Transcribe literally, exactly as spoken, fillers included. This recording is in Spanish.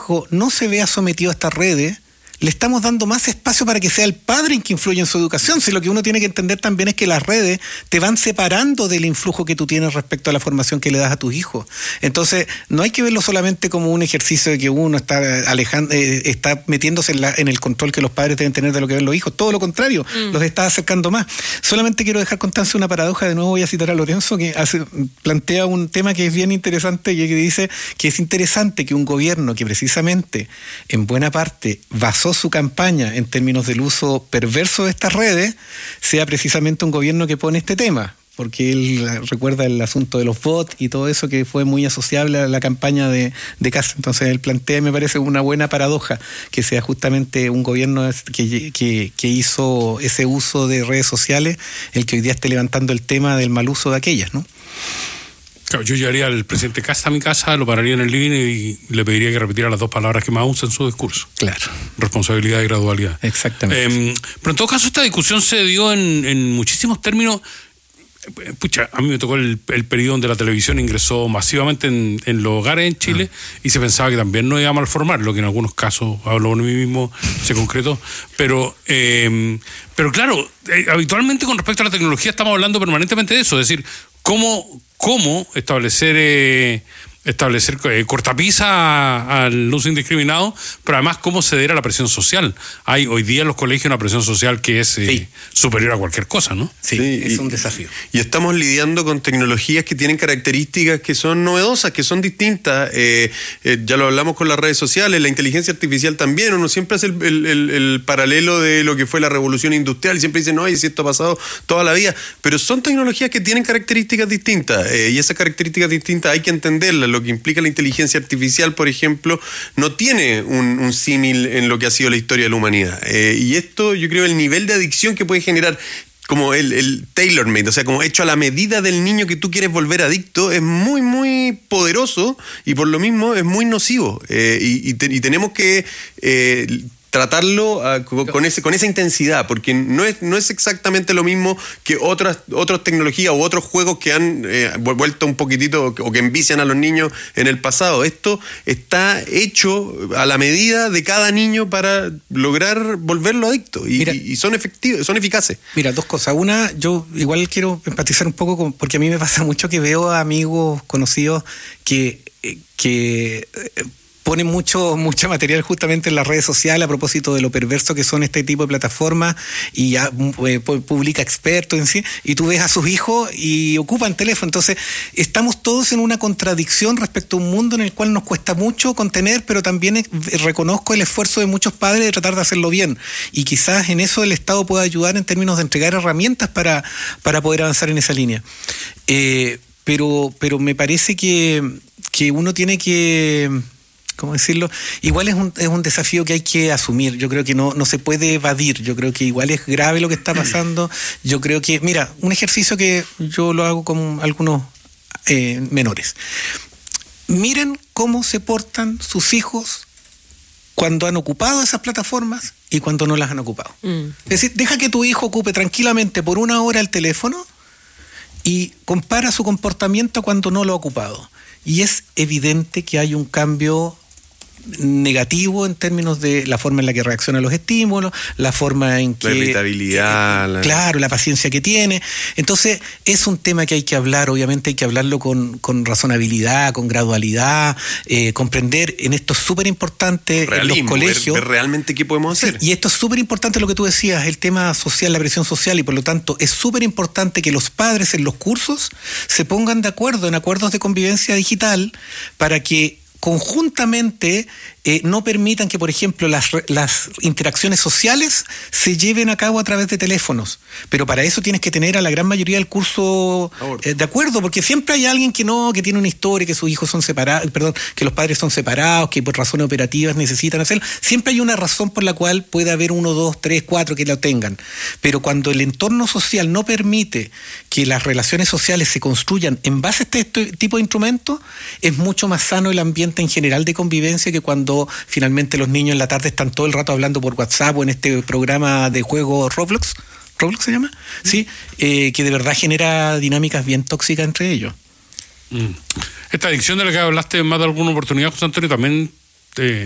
hijo no se vea sometido a estas redes, le estamos dando más espacio para que sea el padre en que influye en su educación. Si lo que uno tiene que entender también es que las redes te van separando del influjo que tú tienes respecto a la formación que le das a tus hijos. Entonces, no hay que verlo solamente como un ejercicio de que uno está alejando, eh, está metiéndose en, la, en el control que los padres deben tener de lo que ven los hijos. Todo lo contrario, mm. los está acercando más. Solamente quiero dejar constancia una paradoja. De nuevo voy a citar a Lorenzo, que hace, plantea un tema que es bien interesante y que dice que es interesante que un gobierno que precisamente en buena parte basó su campaña en términos del uso perverso de estas redes sea precisamente un gobierno que pone este tema, porque él recuerda el asunto de los bots y todo eso que fue muy asociable a la campaña de, de Kast. Entonces él plantea, me parece una buena paradoja, que sea justamente un gobierno que, que, que hizo ese uso de redes sociales el que hoy día esté levantando el tema del mal uso de aquellas, ¿no? Claro, yo llevaría al presidente Kast a mi casa, lo pararía en el living y le pediría que repitiera las dos palabras que más usa en su discurso. Claro. Responsabilidad y gradualidad. Exactamente. Eh, pero en todo caso, esta discusión se dio en, en muchísimos términos. Pucha, a mí me tocó el, el periodo donde la televisión ingresó masivamente en, en los hogares en Chile ah. y se pensaba que también no iba a malformar, lo que en algunos casos, hablo por mí mismo, se concretó. Pero, eh, pero claro, eh, habitualmente con respecto a la tecnología estamos hablando permanentemente de eso, es decir, cómo, cómo establecer... Eh, establecer eh, cortapisa al uso indiscriminado, pero además cómo ceder a la presión social. Hay hoy día en los colegios una presión social que es eh, sí. superior a cualquier cosa, ¿no? Sí, sí, es un desafío. Y estamos lidiando con tecnologías que tienen características que son novedosas, que son distintas. Eh, eh, ya lo hablamos con las redes sociales, la inteligencia artificial también. Uno siempre hace el, el, el, el paralelo de lo que fue la revolución industrial y siempre dice, no, y si esto ha pasado toda la vida. Pero son tecnologías que tienen características distintas eh, y esas características distintas hay que entenderlas. Lo que implica la inteligencia artificial, por ejemplo, no tiene un, un símil en lo que ha sido la historia de la humanidad. Eh, y esto, yo creo, el nivel de adicción que puede generar como el, el tailor-made, o sea, como hecho a la medida del niño que tú quieres volver adicto, es muy, muy poderoso y por lo mismo es muy nocivo. Eh, y, y, te, y tenemos que... Eh, tratarlo uh, con, con, ese, con esa intensidad, porque no es, no es exactamente lo mismo que otras, otras tecnologías u otros juegos que han eh, vuelto un poquitito o que envician a los niños en el pasado. Esto está hecho a la medida de cada niño para lograr volverlo adicto y, mira, y son efectivos, son eficaces. Mira, dos cosas. Una, yo igual quiero empatizar un poco con, porque a mí me pasa mucho que veo a amigos conocidos que... que eh, ponen mucho, mucho material justamente en las redes sociales a propósito de lo perverso que son este tipo de plataformas y ya eh, publica expertos en sí, y tú ves a sus hijos y ocupan teléfono. Entonces, estamos todos en una contradicción respecto a un mundo en el cual nos cuesta mucho contener, pero también reconozco el esfuerzo de muchos padres de tratar de hacerlo bien. Y quizás en eso el Estado pueda ayudar en términos de entregar herramientas para, para poder avanzar en esa línea. Eh, pero, pero me parece que, que uno tiene que... ¿cómo decirlo? Igual es un, es un desafío que hay que asumir. Yo creo que no, no se puede evadir. Yo creo que igual es grave lo que está pasando. Yo creo que, mira, un ejercicio que yo lo hago con algunos eh, menores. Miren cómo se portan sus hijos cuando han ocupado esas plataformas y cuando no las han ocupado. Mm. Es decir, deja que tu hijo ocupe tranquilamente por una hora el teléfono y compara su comportamiento cuando no lo ha ocupado. Y es evidente que hay un cambio negativo en términos de la forma en la que reacciona a los estímulos, la forma en que... La irritabilidad. Eh, la... Claro, la paciencia que tiene. Entonces, es un tema que hay que hablar, obviamente hay que hablarlo con, con razonabilidad, con gradualidad, eh, comprender, en esto es súper importante en los colegios. Ver, ver realmente qué podemos hacer. Sí, y esto es súper importante lo que tú decías, el tema social, la presión social, y por lo tanto es súper importante que los padres en los cursos se pongan de acuerdo en acuerdos de convivencia digital para que conjuntamente eh, no permitan que, por ejemplo, las, las interacciones sociales se lleven a cabo a través de teléfonos. Pero para eso tienes que tener a la gran mayoría del curso eh, de acuerdo, porque siempre hay alguien que no, que tiene una historia, que sus hijos son separados, perdón, que los padres son separados, que por razones operativas necesitan hacerlo. Siempre hay una razón por la cual puede haber uno, dos, tres, cuatro que lo tengan. Pero cuando el entorno social no permite que las relaciones sociales se construyan en base a este tipo de instrumentos, es mucho más sano el ambiente en general de convivencia que cuando finalmente los niños en la tarde están todo el rato hablando por WhatsApp o en este programa de juego Roblox, ¿Roblox se llama? Mm. Sí, eh, que de verdad genera dinámicas bien tóxicas entre ellos. Mm. Esta adicción de la que hablaste en más de alguna oportunidad, José Antonio, también te...